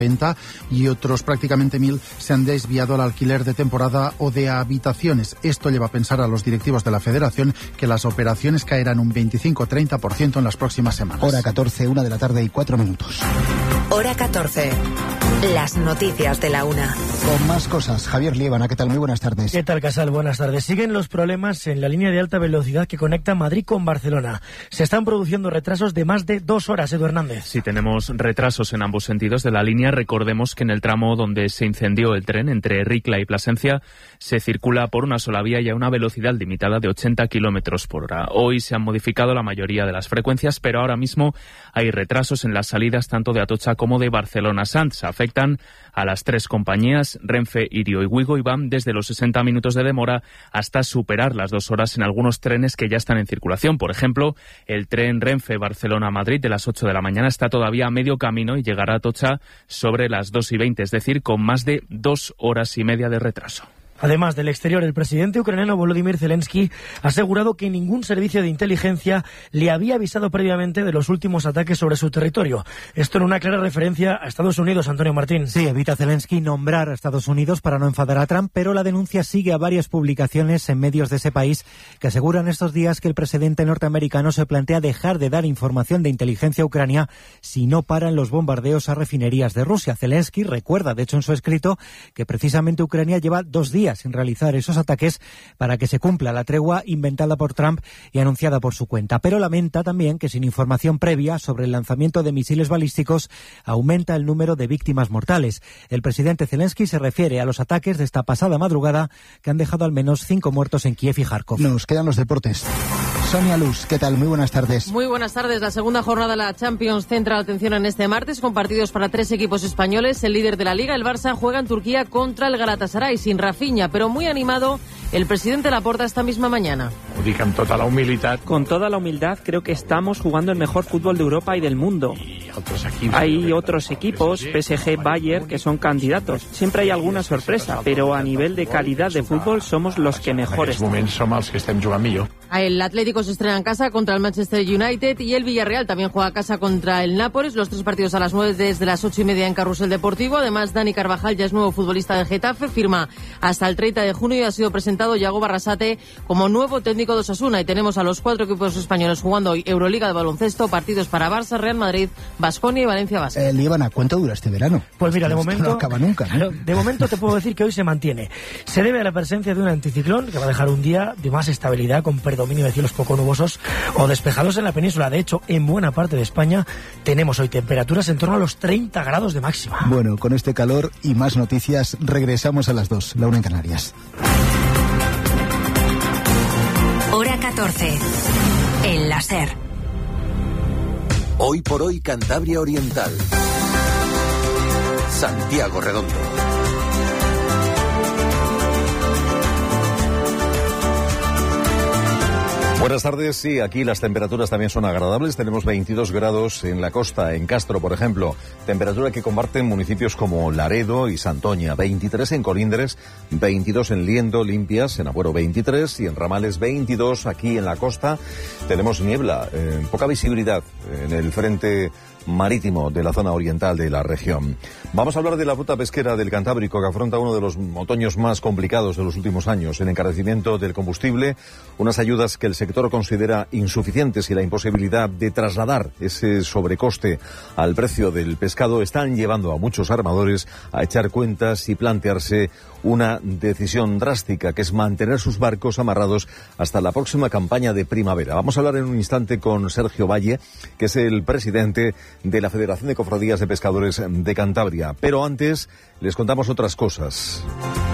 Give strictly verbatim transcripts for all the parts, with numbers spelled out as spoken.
venta y otros prácticamente mil se han desviado al alquiler de temporada o de habitaciones. Esto lleva a pensar a los directivos de la Federación que las operaciones caerán un veinticinco a treinta por ciento en las próximas semanas. Hora catorce, una de la tarde y cuatro minutos. Hora catorce. Las noticias de la una. Con más cosas, Javier Liébana, ¿qué tal? Muy buenas tardes. ¿Qué tal, Casal? Buenas tardes. Siguen los problemas en la línea de alta velocidad que conecta Madrid con Barcelona. Se están produciendo retrasos de más de dos horas, Edu Hernández. Sí, tenemos retrasos en ambos sentidos de la línea. Recordemos que en el tramo donde se incendió el tren entre Ricla y Plasencia se circula por una sola vía y a una velocidad limitada de ochenta kilómetros por hora. Hoy se han modificado la mayoría de las frecuencias, pero ahora mismo hay retrasos en las salidas tanto de Atocha como de Barcelona-Sants. Afectan a las tres compañías, Renfe, Irio y Wigo, y van desde los sesenta minutos de demora hasta superar las dos horas en algunos trenes que ya están en circulación. Por ejemplo, el tren Renfe Barcelona-Madrid de las ocho de la mañana está todavía a medio camino y llegará a Atocha sobre las dos y veinte, es decir, con más de dos horas y media de retraso. Además del exterior, el presidente ucraniano Volodymyr Zelensky ha asegurado que ningún servicio de inteligencia le había avisado previamente de los últimos ataques sobre su territorio. Esto en una clara referencia a Estados Unidos, Antonio Martín. Sí, evita Zelensky nombrar a Estados Unidos para no enfadar a Trump, pero la denuncia sigue a varias publicaciones en medios de ese país que aseguran estos días que el presidente norteamericano se plantea dejar de dar información de inteligencia a Ucrania si no paran los bombardeos a refinerías de Rusia. Zelensky recuerda, de hecho, en su escrito, que precisamente Ucrania lleva dos días sin realizar esos ataques para que se cumpla la tregua inventada por Trump y anunciada por su cuenta. Pero lamenta también que sin información previa sobre el lanzamiento de misiles balísticos aumenta el número de víctimas mortales. El presidente Zelensky se refiere a los ataques de esta pasada madrugada que han dejado al menos cinco muertos en Kiev y Kharkov. Nos quedan los deportes. Sonia Luz, ¿qué tal? Muy buenas tardes. Muy buenas tardes. La segunda jornada de la Champions centra la atención en este martes con partidos para tres equipos españoles. El líder de la Liga, el Barça, juega en Turquía contra el Galatasaray sin Rafinha, pero muy animado el presidente Laporta esta misma mañana. Con toda la humildad. Con toda la humildad, creo que estamos jugando el mejor fútbol de Europa y del mundo. Hay otros equipos, P S G, Bayern, que son candidatos. Siempre hay alguna sorpresa, pero a nivel de calidad de fútbol somos los que mejor están. El Atlético se estrena en casa contra el Manchester United y el Villarreal también juega a casa contra el Nápoles. Los tres partidos a las nueve desde las ocho y media en Carrusel Deportivo. Además, Dani Carvajal ya es nuevo futbolista del Getafe, firma hasta el treinta de junio y ha sido presentado Yago Barrasate como nuevo técnico de Osasuna. Y tenemos a los cuatro equipos españoles jugando hoy Euroliga de baloncesto, partidos para Barça, Real Madrid, Baskonia y Valencia Basket. Eh, Líbana, ¿cuánto dura este verano? Pues mira, de Esto momento no acaba nunca, ¿no? Claro, de momento te puedo decir que hoy se mantiene. Se debe a la presencia de un anticiclón que va a dejar un día de más estabilidad con predominio de cielos poco nubosos o despejados en la península. De hecho, en buena parte de España tenemos hoy temperaturas en torno a los treinta grados de máxima. Bueno, con este calor y más noticias regresamos a las dos, la una en Canarias. Hora catorce. El láser. Hoy por hoy Cantabria Oriental. Santiago Redondo. Buenas tardes, sí, aquí las temperaturas también son agradables, tenemos veintidós grados en la costa, en Castro, por ejemplo, temperatura que comparten municipios como Laredo y Santoña, veintitrés en Colindres, veintidós en Liendo, Limpias, en Agüero veintitrés y en Ramales veintidós, aquí en la costa tenemos niebla, eh, poca visibilidad en el frente marítimo de la zona oriental de la región. Vamos a hablar de la ruta pesquera del Cantábrico que afronta uno de los otoños más complicados de los últimos años, el encarecimiento del combustible, unas ayudas que el sector considera insuficientes y la imposibilidad de trasladar ese sobrecoste al precio del pescado están llevando a muchos armadores a echar cuentas y plantearse una decisión drástica, que es mantener sus barcos amarrados hasta la próxima campaña de primavera. Vamos a hablar en un instante con Sergio Valle, que es el presidente de la Federación de Cofradías de Pescadores de Cantabria. Pero antes les contamos otras cosas.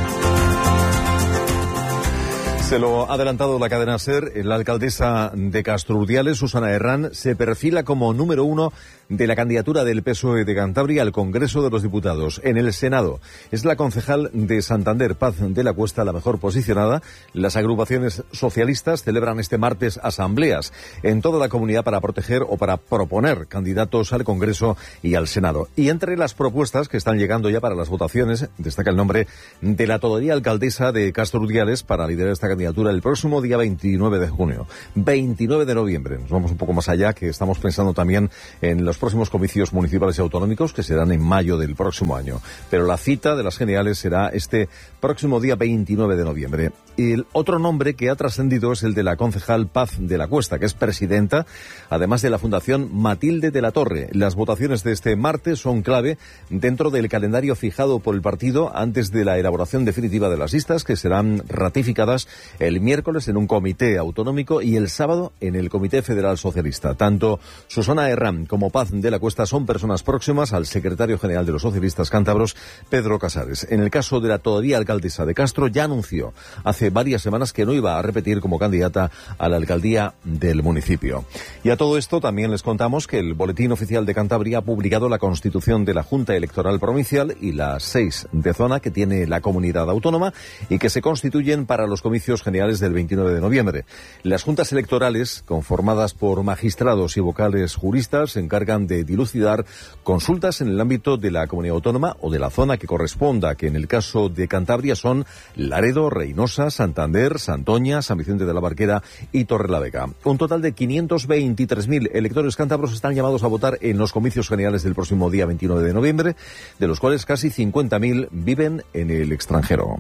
Se lo ha adelantado la cadena SER, la alcaldesa de Castrurdiales, Susana Herrán, se perfila como número uno de la candidatura del P S O E de Cantabria al Congreso de los Diputados. En el Senado es la concejal de Santander, Paz de la Cuesta, la mejor posicionada. Las agrupaciones socialistas celebran este martes asambleas en toda la comunidad para proteger o para proponer candidatos al Congreso y al Senado. Y entre las propuestas que están llegando ya para las votaciones, destaca el nombre de la todavía alcaldesa de Castrurdiales para liderar esta candidatura el próximo día veintinueve de junio. veintinueve de noviembre. Nos vamos un poco más allá, que estamos pensando también en los próximos comicios municipales y autonómicos, que serán en mayo del próximo año. Pero la cita de las generales será este próximo día veintinueve de noviembre. Y el otro nombre que ha trascendido es el de la concejal Paz de la Cuesta, que es presidenta, además de la Fundación Matilde de la Torre. Las votaciones de este martes son clave dentro del calendario fijado por el partido antes de la elaboración definitiva de las listas, que serán ratificadas el miércoles en un comité autonómico y el sábado en el Comité Federal Socialista. Tanto Susana Herrán como Paz de la Cuesta son personas próximas al secretario general de los socialistas cántabros, Pedro Casares. En el caso de la todavía alcaldesa de Castro, ya anunció hace varias semanas que no iba a repetir como candidata a la alcaldía del municipio. Y a todo esto también les contamos que el Boletín Oficial de Cantabria ha publicado la constitución de la Junta Electoral Provincial y las seis de zona que tiene la comunidad autónoma y que se constituyen para los comicios generales del veintinueve de noviembre. Las juntas electorales, conformadas por magistrados y vocales juristas, se encargan de dilucidar consultas en el ámbito de la comunidad autónoma o de la zona que corresponda, que en el caso de Cantabria son Laredo, Reinosa, Santander, Santoña, San Vicente de la Barquera y Torrelavega. Un total de quinientos veintitrés mil electores cántabros están llamados a votar en los comicios generales del próximo día veintinueve de noviembre, de los cuales casi cincuenta mil viven en el extranjero.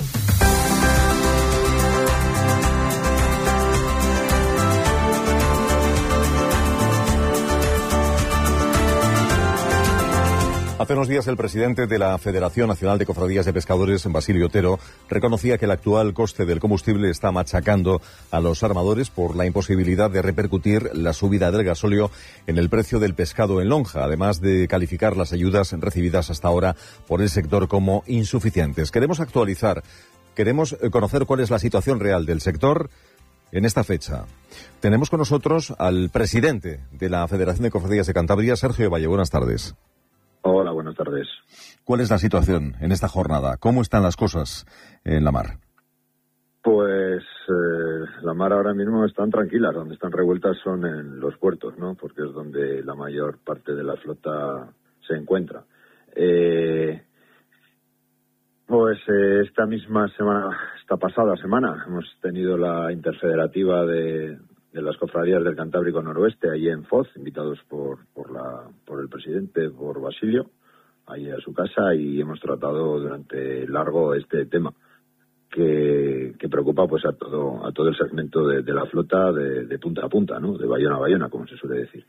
Hace unos días el presidente de la Federación Nacional de Cofradías de Pescadores, Basilio Otero, reconocía que el actual coste del combustible está machacando a los armadores por la imposibilidad de repercutir la subida del gasóleo en el precio del pescado en lonja, además de calificar las ayudas recibidas hasta ahora por el sector como insuficientes. Queremos actualizar, queremos conocer cuál es la situación real del sector en esta fecha. Tenemos con nosotros al presidente de la Federación de Cofradías de Cantabria, Sergio Valle. Buenas tardes. Hola, buenas tardes. ¿Cuál es la situación en esta jornada? ¿Cómo están las cosas en la mar? Pues eh, la mar ahora mismo están tranquilas. Donde están revueltas son en los puertos, ¿no? Porque es donde la mayor parte de la flota se encuentra. Eh, pues eh, esta misma semana, esta pasada semana, hemos tenido la interfederativa de... de las cofradías del Cantábrico Noroeste, allí en Foz, invitados por por la por el presidente, por Basilio, allí a su casa, y hemos tratado durante largo este tema que, que preocupa pues a todo a todo el segmento de, de la flota de, de punta a punta, ¿no? De bayona a bayona, como se suele decir.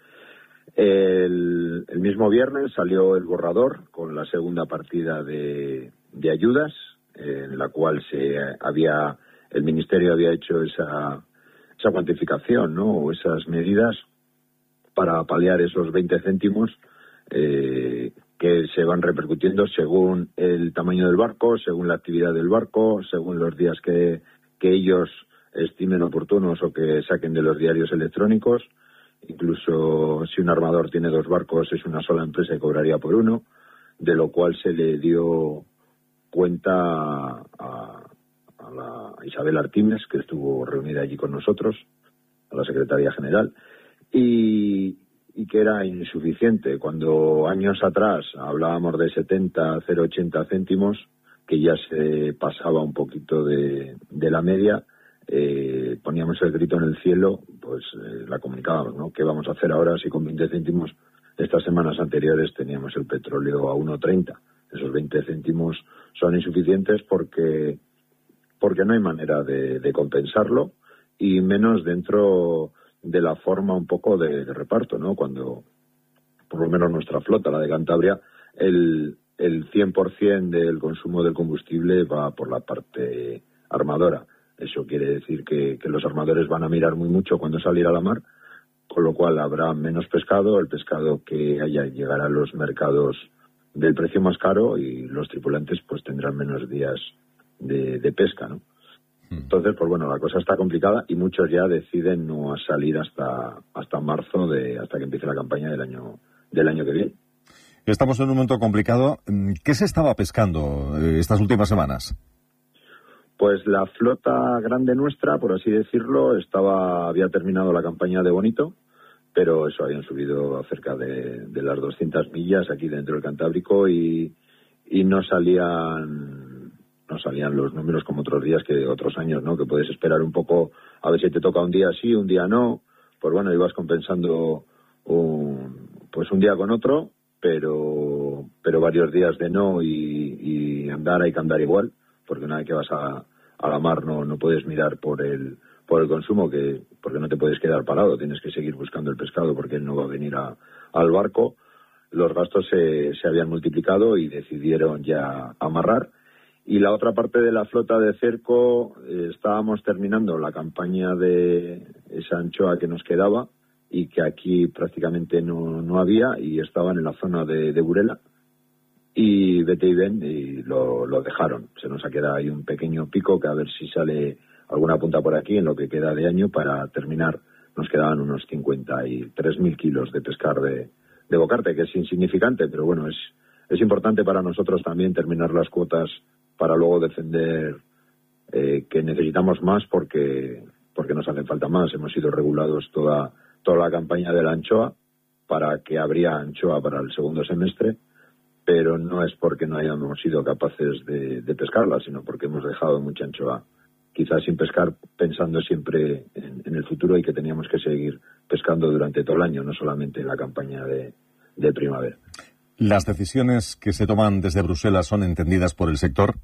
El, el mismo viernes salió el borrador con la segunda partida de, de ayudas, en la cual se había el Ministerio había hecho esa esa cuantificación, ¿no? O esas medidas para paliar esos veinte céntimos eh, que se van repercutiendo según el tamaño del barco, según la actividad del barco, según los días que, que ellos estimen oportunos o que saquen de los diarios electrónicos. Incluso si un armador tiene dos barcos, es una sola empresa y cobraría por uno, de lo cual se le dio cuenta a a la Isabel Artimes, que estuvo reunida allí con nosotros, a la Secretaría General, y, y que era insuficiente. Cuando años atrás hablábamos de setenta, cero coma ochenta céntimos, que ya se pasaba un poquito de, de la media, eh, poníamos el grito en el cielo, pues eh, la comunicábamos, ¿no? ¿Qué vamos a hacer ahora si con veinte céntimos estas semanas anteriores teníamos el petróleo a uno treinta? Esos veinte céntimos son insuficientes porque... porque no hay manera de, de compensarlo, y menos dentro de la forma un poco de, de reparto, ¿no? Cuando, por lo menos nuestra flota, la de Cantabria, el, el cien por ciento del consumo del combustible va por la parte armadora. Eso quiere decir que, que los armadores van a mirar muy mucho cuando salir a la mar, con lo cual habrá menos pescado, el pescado que haya llegará a los mercados del precio más caro, y los tripulantes pues tendrán menos días De, de pesca, ¿no? Entonces, pues bueno, la cosa está complicada y muchos ya deciden no salir hasta hasta marzo, de hasta que empiece la campaña del año del año que viene. Estamos en un momento complicado. ¿Qué se estaba pescando estas últimas semanas? Pues la flota grande nuestra, por así decirlo, estaba había terminado la campaña de bonito, pero eso habían subido a cerca de, de las doscientas millas aquí dentro del Cantábrico, y, y no salían no salían los números como otros días, que otros años, ¿no? Que puedes esperar un poco a ver si te toca un día sí, un día no. Pues bueno, ibas compensando un, pues un día con otro, pero pero varios días de no y, y andar hay que andar igual, porque una vez que vas a, a la mar no, no puedes mirar por el por el consumo, que porque no te puedes quedar parado, tienes que seguir buscando el pescado porque él no va a venir a, al barco. Los gastos se, se habían multiplicado y decidieron ya amarrar. Y la otra parte de la flota de cerco, eh, estábamos terminando la campaña de esa anchoa que nos quedaba y que aquí prácticamente no, no había, y estaban en la zona de, de Burela, y vete y ven y lo, lo dejaron. Se nos ha quedado ahí un pequeño pico, que a ver si sale alguna punta por aquí en lo que queda de año para terminar. Nos quedaban unos cincuenta y tres mil kilos de pescar de, de bocarte, que es insignificante, pero bueno, es, es importante para nosotros también terminar las cuotas para luego defender eh, que necesitamos más porque porque nos hacen falta más. Hemos sido regulados toda toda la campaña de la anchoa para que habría anchoa para el segundo semestre, pero no es porque no hayamos sido capaces de, de pescarla, sino porque hemos dejado mucha anchoa quizás sin pescar, pensando siempre en, en el futuro, y que teníamos que seguir pescando durante todo el año, no solamente en la campaña de, de primavera. ¿Las decisiones que se toman desde Bruselas son entendidas por el sector?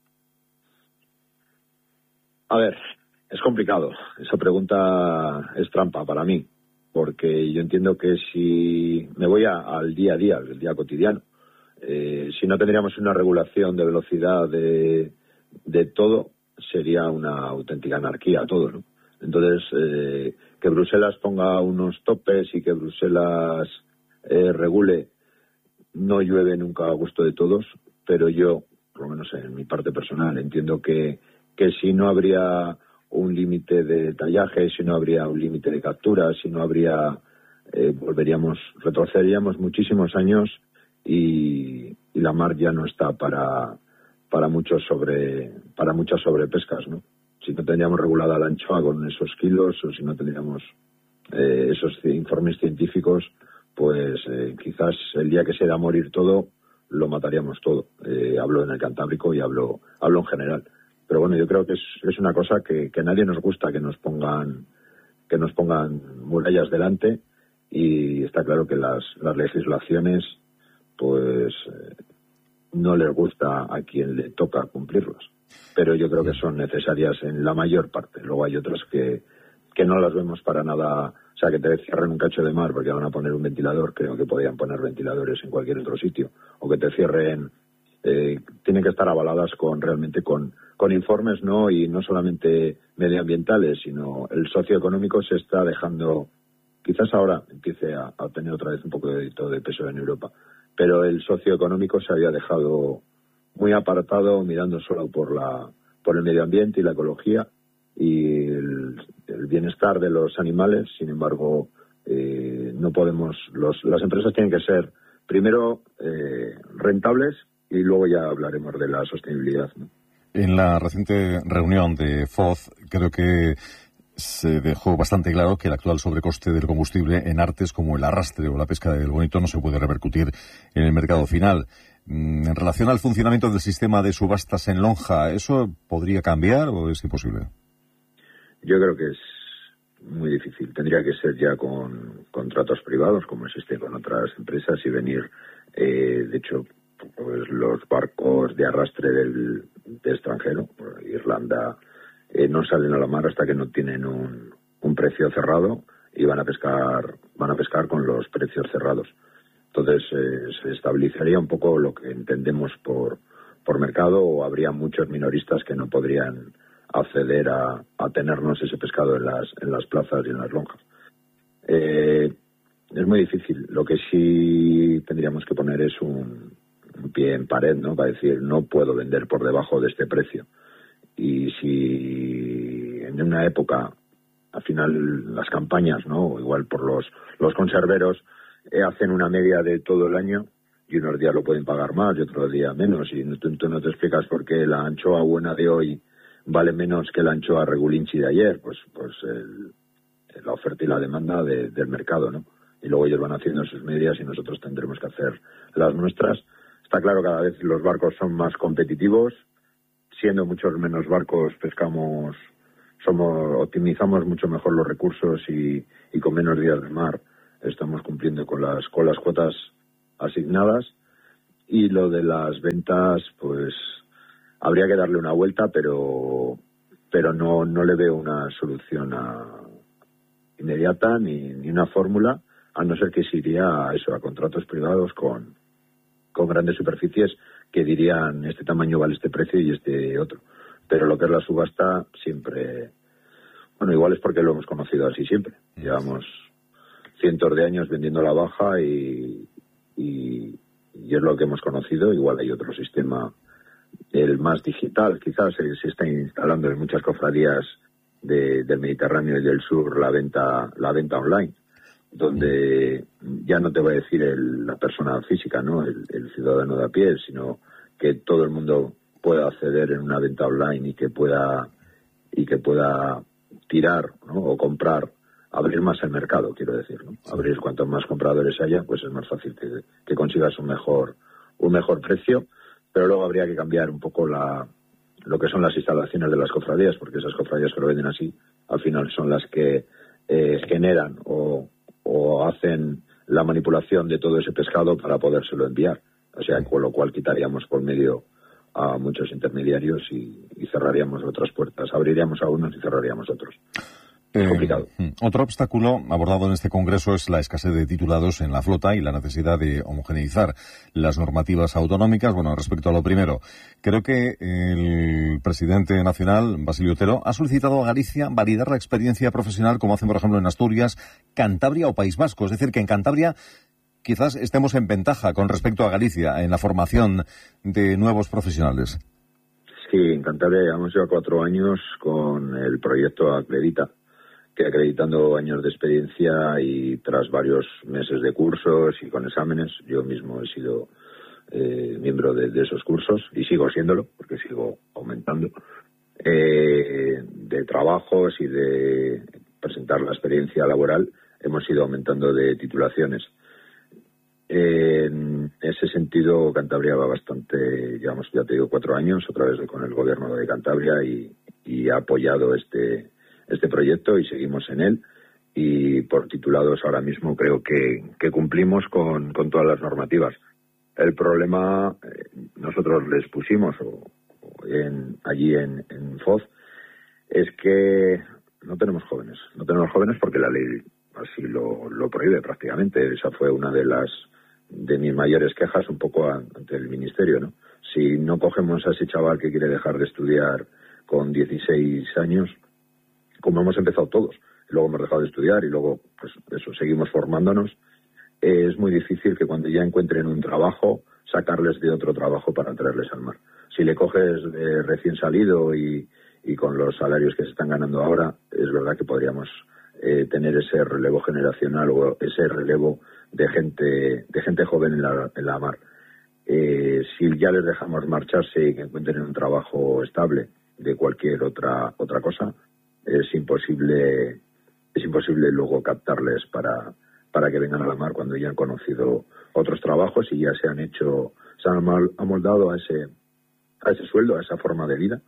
A ver, es complicado. Esa pregunta es trampa para mí, porque yo entiendo que si me voy a, al día a día, al día cotidiano, eh, si no tendríamos una regulación de velocidad de, de todo, sería una auténtica anarquía todo, ¿no? Entonces, eh, que Bruselas ponga unos topes y que Bruselas eh, regule, no llueve nunca a gusto de todos, pero yo, por lo menos en mi parte personal, entiendo que, que si no habría un límite de tallaje, si no habría un límite de captura, si no habría, eh, volveríamos, retrocederíamos muchísimos años y, y la mar ya no está para para muchos sobre para muchas sobrepescas, ¿no? Si no tendríamos regulada la anchoa con esos kilos, o si no tendríamos eh, esos informes científicos, pues eh, quizás el día que se da a morir todo, lo mataríamos todo. Eh, hablo en el Cantábrico y hablo hablo en general. Pero bueno, yo creo que es, es una cosa que, que a nadie nos gusta, que nos pongan que nos pongan murallas delante, y está claro que las, las legislaciones, pues eh, no les gusta a quien le toca cumplirlas. Pero yo creo que son necesarias en la mayor parte. Luego hay otras que, que no las vemos para nada. O sea, que te cierren un cacho de mar porque van a poner un ventilador, creo que podrían poner ventiladores en cualquier otro sitio. O que te cierren, eh, tienen que estar avaladas con realmente con, con informes, ¿no? Y no solamente medioambientales, sino el socioeconómico se está dejando, quizás ahora empiece a, a tener otra vez un poco de, de peso en Europa, pero el socioeconómico se había dejado muy apartado, mirando solo por la por el medio ambiente y la ecología y el, el bienestar de los animales. Sin embargo, eh, no podemos, los, las empresas tienen que ser primero eh, rentables, y luego ya hablaremos de la sostenibilidad, ¿no? En la reciente reunión de F O Z, creo que se dejó bastante claro que el actual sobrecoste del combustible en artes como el arrastre o la pesca del bonito no se puede repercutir en el mercado final. En relación al funcionamiento del sistema de subastas en lonja, ¿eso podría cambiar o es imposible? Yo creo que es muy difícil. Tendría que ser ya con contratos privados, como existe con otras empresas, y venir, eh, de hecho, pues los barcos de arrastre del, de extranjero, Irlanda, Eh, no salen a la mar hasta que no tienen un, un precio cerrado, y van a pescar van a pescar con los precios cerrados. Entonces eh, se estabilizaría un poco lo que entendemos por por mercado, o habría muchos minoristas que no podrían acceder a, a tenernos ese pescado en las en las plazas y en las lonjas. Eh, es muy difícil. Lo que sí tendríamos que poner es un, un pie en pared, ¿no? Para decir, no puedo vender por debajo de este precio. Y si en una época, al final las campañas, ¿no? Igual por los los conserveros eh, hacen una media de todo el año, y unos días lo pueden pagar más y otros días menos, y tú, tú no te explicas por qué la anchoa buena de hoy vale menos que la anchoa regulinchi de ayer. Pues pues el, la oferta y la demanda de, del mercado, ¿no? Y luego ellos van haciendo sus medias y nosotros tendremos que hacer las nuestras. Está claro, cada vez los barcos son más competitivos. siendo muchos menos barcos, pescamos, somos optimizamos mucho mejor los recursos y, y con menos días de mar estamos cumpliendo con las con las cuotas asignadas. Y lo de las ventas, pues habría que darle una vuelta, pero pero no no le veo una solución a, inmediata ni, ni una fórmula, a no ser que se iría a eso, a contratos privados con, con grandes superficies que dirían este tamaño vale este precio y este otro. Pero lo que es la subasta siempre, bueno, igual es porque lo hemos conocido así siempre. Llevamos cientos de años vendiendo la baja y, y, y es lo que hemos conocido. Igual hay otro sistema, el más digital, quizás se, se está instalando en muchas cofradías de, del Mediterráneo y del Sur la venta, la venta online, donde ya no te voy a decir el, la persona física, ¿no? El, el ciudadano de a pie, sino que todo el mundo pueda acceder en una venta online y que pueda y que pueda tirar, ¿no? O comprar, abrir más el mercado, quiero decir, ¿no? Abrir cuantos más compradores haya, pues es más fácil que, que consigas un mejor un mejor precio, pero luego habría que cambiar un poco la lo que son las instalaciones de las cofradías, porque esas cofradías que lo venden así, al final son las que eh, generan o, o hacen la manipulación de todo ese pescado para podérselo enviar. O sea, con lo cual quitaríamos por medio a muchos intermediarios y, y cerraríamos otras puertas. Abriríamos a unos y cerraríamos otros. Es complicado. Eh, otro obstáculo abordado en este Congreso es la escasez de titulados en la flota y la necesidad de homogeneizar las normativas autonómicas. Bueno, respecto a lo primero, creo que el presidente nacional, Basilio Otero, ha solicitado a Galicia validar la experiencia profesional como hacen, por ejemplo, en Asturias, Cantabria o País Vasco. Es decir, que en Cantabria quizás estemos en ventaja con respecto a Galicia en la formación de nuevos profesionales. Sí, en Cantabria llevamos ya cuatro años con el proyecto Acredita, que acreditando años de experiencia y tras varios meses de cursos y con exámenes, yo mismo he sido eh, miembro de, de esos cursos y sigo siéndolo porque sigo aumentando, eh, de trabajos y de presentar la experiencia laboral, hemos ido aumentando de titulaciones. En ese sentido, Cantabria va bastante, digamos, ya te digo, cuatro años, otra vez con el gobierno de Cantabria y, y ha apoyado este este proyecto y seguimos en él. Y por titulados ahora mismo creo que, que cumplimos con, con todas las normativas. El problema, eh, nosotros les pusimos o, o en, allí en, en F O Z, es que no tenemos jóvenes. No tenemos jóvenes porque la ley así lo, lo prohíbe prácticamente. Esa fue una de las de mis mayores quejas un poco ante el Ministerio, ¿no? Si no cogemos a ese chaval que quiere dejar de estudiar con dieciséis años, como hemos empezado todos, luego hemos dejado de estudiar y luego, pues eso, seguimos formándonos, eh, es muy difícil que cuando ya encuentren un trabajo, sacarles de otro trabajo para traerles al mar. Si le coges de recién salido y, y con los salarios que se están ganando ahora, es verdad que podríamos eh, tener ese relevo generacional o ese relevo de gente de gente joven en la, en la mar. Eh, si ya les dejamos marcharse y que encuentren un trabajo estable de cualquier otra otra cosa, es imposible es imposible luego captarles para para que vengan a la mar cuando ya han conocido otros trabajos y ya se han hecho se han amoldado a ese a ese sueldo, a esa forma de vida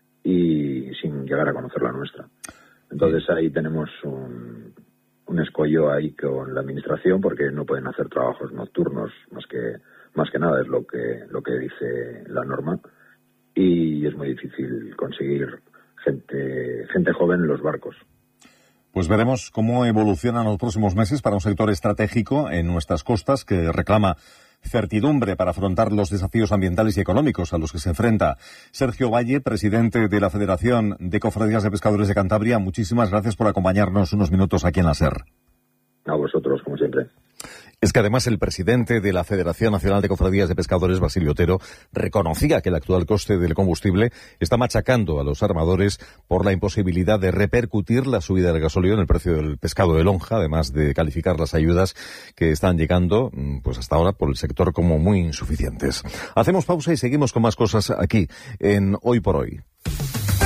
y sin llegar a conocer la nuestra. Entonces ahí tenemos un, un escollo ahí con la administración porque no pueden hacer trabajos nocturnos más que más que nada es lo que lo que dice la norma y es muy difícil conseguir gente gente joven en los barcos. Pues veremos cómo evolucionan los próximos meses para un sector estratégico en nuestras costas que reclama certidumbre para afrontar los desafíos ambientales y económicos a los que se enfrenta. Sergio Valle, presidente de la Federación de Cofradías de Pescadores de Cantabria, muchísimas gracias por acompañarnos unos minutos aquí en la SER. A vosotros, como siempre. Es que además el presidente de la Federación Nacional de Cofradías de Pescadores, Basilio Otero, reconocía que el actual coste del combustible está machacando a los armadores por la imposibilidad de repercutir la subida del gasóleo en el precio del pescado de lonja, además de calificar las ayudas que están llegando, pues hasta ahora, por el sector como muy insuficientes. Hacemos pausa y seguimos con más cosas aquí en Hoy por Hoy.